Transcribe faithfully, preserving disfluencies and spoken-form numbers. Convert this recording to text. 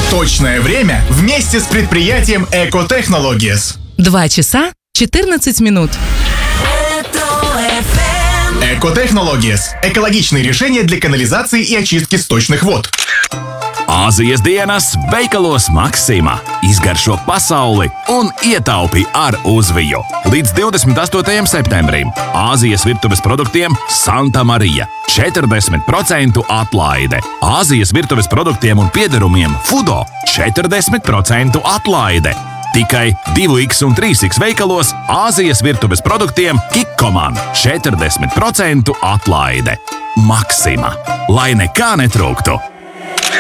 Точное время вместе с предприятием Экотехнологиес. Два часа четырнадцать минут. Экотехнологиес – экологичные решения для канализации и очистки сточных вод. Āzijas dienas veikalos Maksima. Izgaršo pasauli un ietaupi ar uzviju. Līdz divdesmit astotajam septembrim Āzijas virtuves produktiem Santa Marija. četrdesmit procentu atlaide. Āzijas virtuves produktiem un piederumiem Fudo četrdesmit procentu atlaide. Tikai divi iks un trīs iks veikalos Āzijas virtuves produktiem Kikkoman četrdesmit procentu atlaide. Maksima. Lai nekā netrūktu!